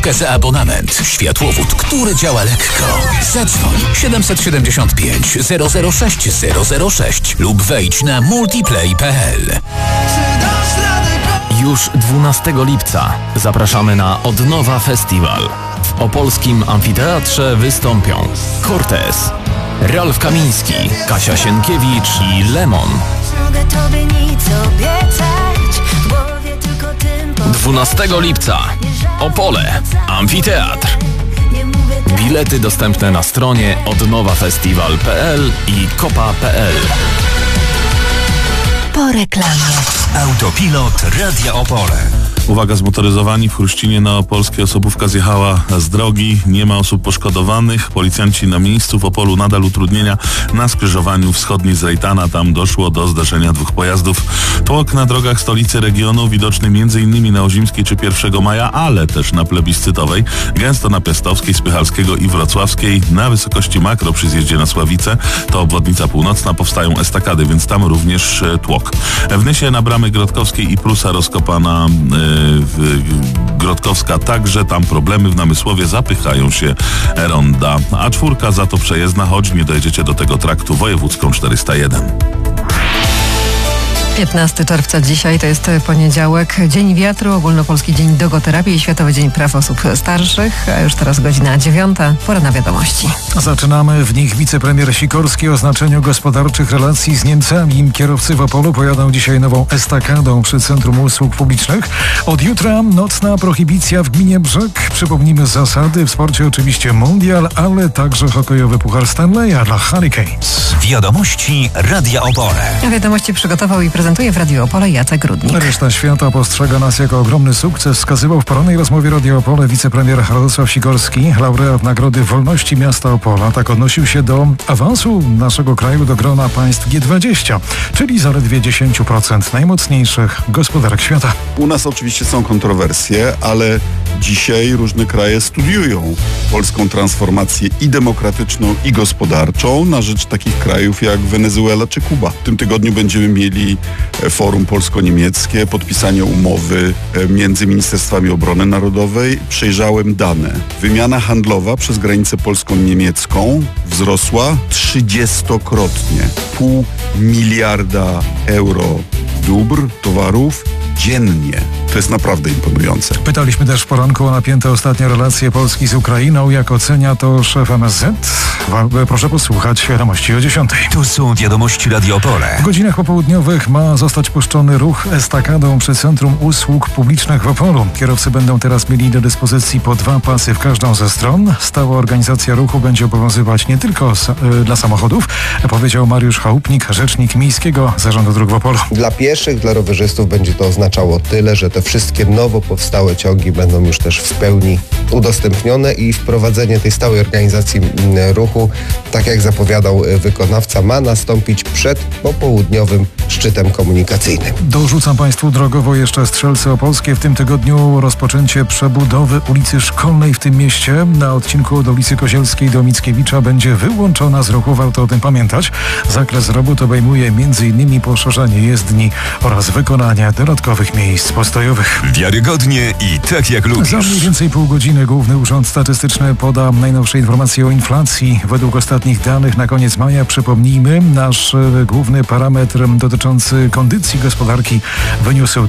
stówkę za abonament. Światłowód, który działa lekko. Zadzwoń 775 006 006 lub wejdź na multiplay.pl. Już 12 lipca zapraszamy na Odnowa Festiwal. W opolskim amfiteatrze wystąpią Cortez, Ralf Kamiński, Kasia Sienkiewicz i Lemon. 12 lipca Opole, amfiteatr. Bilety dostępne na stronie odnowafestiwal.pl i kopa.pl. Po reklamie. Autopilot Radia Opole. Uwaga, zmotoryzowani w Chruścinie na Opolskie osobówka zjechała z drogi. Nie ma osób poszkodowanych. Policjanci na miejscu. W Opolu nadal utrudnienia na skrzyżowaniu wschodni z Rejtana. Tam doszło do zderzenia dwóch pojazdów. Tłok na drogach stolicy regionu widoczny m.in. na Ozimskiej czy 1 maja, ale też na Plebiscytowej. Gęsto na Piastowskiej, Spychalskiego i Wrocławskiej. Na wysokości makro przy zjeździe na Sławicę, to obwodnica północna, powstają estakady, więc tam również tłok. W Nysie na Bramy Grodkowskiej i Prusa rozkopana Grodkowska także, tam problemy. W Namysłowie zapychają się ronda, a 4 za to przejezdna, choć nie dojedziecie do tego traktu wojewódzką 401. 15 czerwca dzisiaj, to jest poniedziałek, Dzień Wiatru, Ogólnopolski Dzień Dogoterapii i Światowy Dzień Praw Osób Starszych, a już teraz godzina 9, pora na wiadomości. Zaczynamy w nich. Wicepremier Sikorski o znaczeniu gospodarczych relacji z Niemcami. Kierowcy w Opolu pojadą dzisiaj nową estakadą przy Centrum Usług Publicznych. Od jutra nocna prohibicja w gminie Brzeg. Przypomnijmy zasady. W sporcie oczywiście mundial, ale także hokejowy Puchar Stanleya dla Hurricanes. Wiadomości Radia Opole. A wiadomości przygotował i prezentuje w Radiu Opole Jacek Rudnik. Reszta świata postrzega nas jako ogromny sukces, wskazywał w porannej rozmowie Radio Opole wicepremier Radosław Sikorski, laureat Nagrody Wolności Miasta Opola. Tak odnosił się do awansu naszego kraju do grona państw G20, czyli zaledwie 10% najmocniejszych gospodarek świata. U nas oczywiście są kontrowersje, ale dzisiaj różne kraje studiują polską transformację i demokratyczną, i gospodarczą na rzecz takich krajów jak Wenezuela czy Kuba. W tym tygodniu będziemy mieli forum polsko-niemieckie, podpisanie umowy między Ministerstwami Obrony Narodowej. Przejrzałem dane. Wymiana handlowa przez granicę polsko-niemiecką wzrosła 30-krotnie. 0,5 miliarda euro dóbr, towarów dziennie. To jest naprawdę imponujące. Pytaliśmy też w poranku o napięte ostatnie relacje Polski z Ukrainą. Jak ocenia to szef MSZ? Proszę posłuchać wiadomości o 10. Tu są wiadomości Radio Opole. W godzinach popołudniowych ma zostać puszczony ruch estakadą przy Centrum Usług Publicznych w Opolu. Kierowcy będą teraz mieli do dyspozycji po 2 pasy w każdą ze stron. Stała organizacja ruchu będzie obowiązywać nie tylko dla samochodów, powiedział Mariusz Chałupnik, rzecznik Miejskiego Zarządu Dróg w Opolu. Dla pieszych, dla rowerzystów będzie to oznaczało tyle, że te wszystkie nowo powstałe ciągi będą już też w pełni udostępnione i wprowadzenie tej stałej organizacji ruchu, tak jak zapowiadał wykonawca, ma nastąpić przed popołudniowym szczytem komunikacyjnym. Dorzucam Państwu drogowo jeszcze Strzelce Opolskie. W tym tygodniu rozpoczęcie przebudowy ulicy Szkolnej w tym mieście. Na odcinku od ulicy Kozielskiej do Mickiewicza będzie wyłączona z ruchu. Warto o tym pamiętać. Zakres robót obejmuje m.in. poszerzanie jezdni oraz wykonanie dodatkowych miejsc postojowych. Wiarygodnie i tak jak lubisz. Za mniej więcej pół godziny Główny Urząd Statystyczny poda najnowsze informacje o inflacji. Według ostatnich danych na koniec maja, przypomnijmy, nasz główny parametr dotyczący kondycji gospodarki wyniósł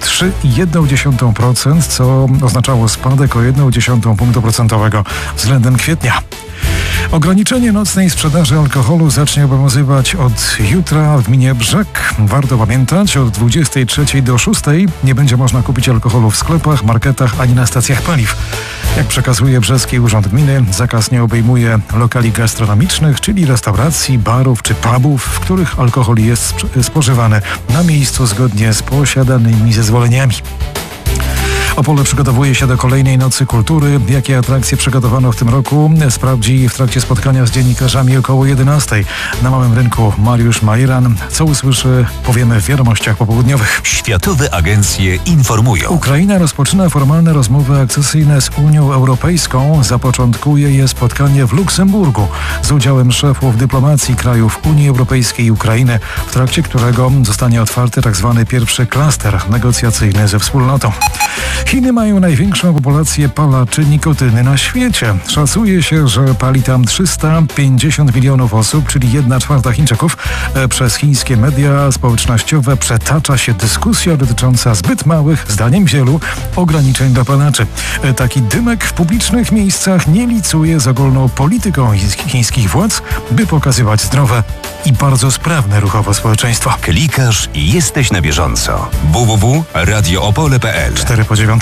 3,1%, co oznaczało spadek o 0,1 punktu procentowego względem kwietnia. Ograniczenie nocnej sprzedaży alkoholu zacznie obowiązywać od jutra w gminie Brzeg. Warto pamiętać, od 23 do 6 nie będzie można kupić alkoholu w sklepach, marketach ani na stacjach paliw. Jak przekazuje Brzeski Urząd Gminy, zakaz nie obejmuje lokali gastronomicznych, czyli restauracji, barów czy pubów, w których alkohol jest spożywany na miejscu zgodnie z posiadanymi zezwoleniami. Opole przygotowuje się do kolejnej Nocy Kultury. Jakie atrakcje przygotowano w tym roku, sprawdzi w trakcie spotkania z dziennikarzami około 11. Na Małym Rynku Mariusz Majran. Co usłyszy, powiemy w wiadomościach popołudniowych. Światowe agencje informują. Ukraina rozpoczyna formalne rozmowy akcesyjne z Unią Europejską. Zapoczątkuje je spotkanie w Luksemburgu z udziałem szefów dyplomacji krajów Unii Europejskiej i Ukrainy, w trakcie którego zostanie otwarty tzw. pierwszy klaster negocjacyjny ze wspólnotą. Chiny mają największą populację palaczy nikotyny na świecie. Szacuje się, że pali tam 350 milionów osób, czyli 1/4 Chińczyków. Przez chińskie media społecznościowe przetacza się dyskusja dotycząca zbyt małych, zdaniem wielu, ograniczeń dla palaczy. Taki dymek w publicznych miejscach nie licuje z ogólną polityką chińskich władz, by pokazywać zdrowe i bardzo sprawne ruchowo społeczeństwo. Klikasz i jesteś na bieżąco. www.radioopole.pl 4:09.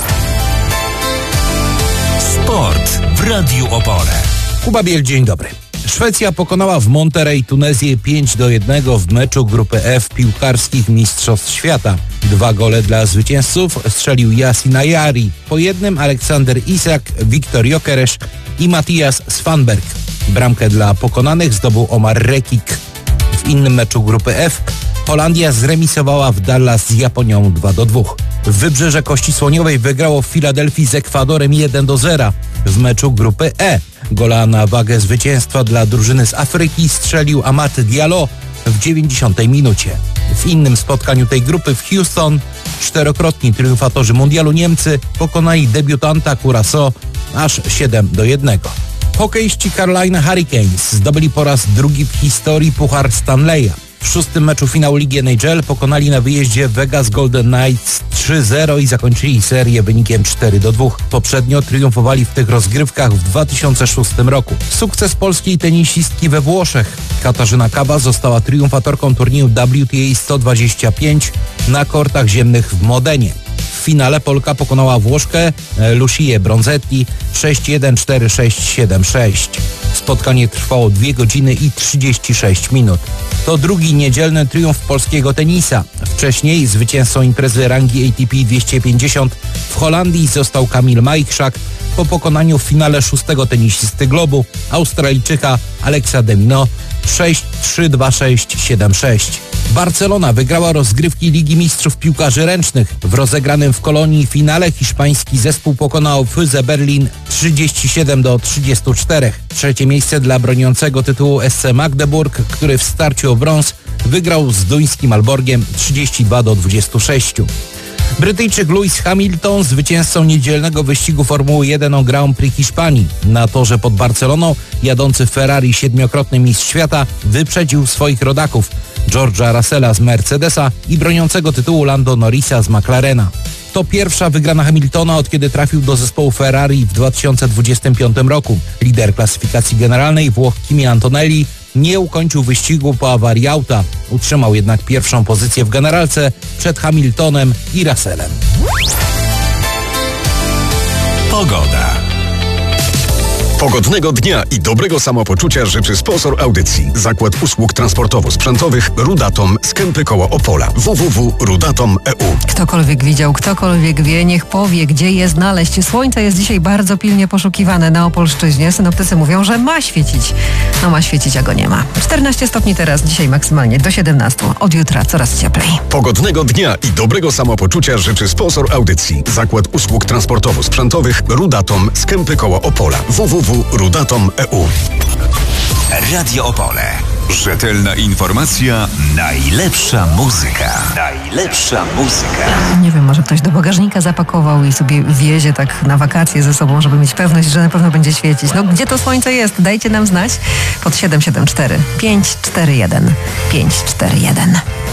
Sport w Radiu Opole. Kuba Biel, dzień dobry. Szwecja pokonała w Monterrey Tunezję 5-1 w meczu grupy F piłkarskich Mistrzostw Świata. 2 gole dla zwycięzców strzelił Yasin Ayari. Po jednym Aleksander Isak, Wiktor Gyökeres i Matthias Svanberg. Bramkę dla pokonanych zdobył Omar Rekik. W innym meczu grupy F Holandia zremisowała w Dallas z Japonią 2-2. W Wybrzeże Kości Słoniowej wygrało w Filadelfii z Ekwadorem 1-0. W meczu grupy E gola na wagę zwycięstwa dla drużyny z Afryki strzelił Amad Diallo w 90 minucie. W innym spotkaniu tej grupy w Houston 4-krotni triumfatorzy mundialu Niemcy pokonali debiutanta Curaçao aż 7-1. Hokeiści Carolina Hurricanes zdobyli po raz drugi w historii Puchar Stanleya. W 6. meczu finału Ligi NHL pokonali na wyjeździe Vegas Golden Knights 3-0 i zakończyli serię wynikiem 4-2. Poprzednio triumfowali w tych rozgrywkach w 2006 roku. Sukces polskiej tenisistki we Włoszech. Katarzyna Kaba została triumfatorką turnieju WTA 125 na kortach ziemnych w Modenie. W finale Polka pokonała Włoszkę Lucię Bronzetti 6-1, 4-6, 7-6. Spotkanie trwało 2 godziny i 36 minut. To drugi niedzielny triumf polskiego tenisa. Wcześniej zwycięzcą imprezy rangi ATP 250 w Holandii został Kamil Majchrzak po pokonaniu w finale 6. tenisisty globu Australijczyka Alexa de Minaur 6-3, 2-6, 7-6. Barcelona wygrała rozgrywki Ligi Mistrzów Piłkarzy Ręcznych. W rozegranym w Kolonii finale hiszpański zespół pokonał Füze Berlin 37-34. Trzecie miejsce dla broniącego tytułu SC Magdeburg, który w starciu o brąz wygrał z duńskim Alborgiem 32-26. Brytyjczyk Lewis Hamilton, zwycięzcą niedzielnego wyścigu Formuły 1 o Grand Prix Hiszpanii. Na torze pod Barceloną jadący Ferrari 7-krotny mistrz świata wyprzedził swoich rodaków George'a Russella z Mercedesa i broniącego tytułu Lando Norrisa z McLarena. To pierwsza wygrana Hamiltona, od kiedy trafił do zespołu Ferrari w 2025 roku. Lider klasyfikacji generalnej Włoch Kimi Antonelli nie ukończył wyścigu po awarii auta. Utrzymał jednak pierwszą pozycję w generalce przed Hamiltonem i Russellem. Pogoda. Pogodnego dnia i dobrego samopoczucia życzy sponsor audycji. Zakład Usług Transportowo-Sprzętowych Rudatom z Kępy koło Opola. www.rudatom.eu. Ktokolwiek widział, ktokolwiek wie, niech powie, gdzie je znaleźć. Słońce jest dzisiaj bardzo pilnie poszukiwane na Opolszczyźnie. Synoptycy mówią, że ma świecić. No ma świecić, a go nie ma. 14 stopni teraz, dzisiaj maksymalnie do 17. Od jutra coraz cieplej. Pogodnego dnia i dobrego samopoczucia życzy sponsor audycji. Zakład Usług Transportowo-Sprzętowych Rudatom z Kępy koło Opola. www.rudatom.eu. Radio Opole. Rzetelna informacja, najlepsza muzyka. Najlepsza muzyka. Nie wiem, może ktoś do bagażnika zapakował i sobie wiezie tak na wakacje ze sobą, żeby mieć pewność, że na pewno będzie świecić. No gdzie to słońce jest? Dajcie nam znać pod 774 541 541.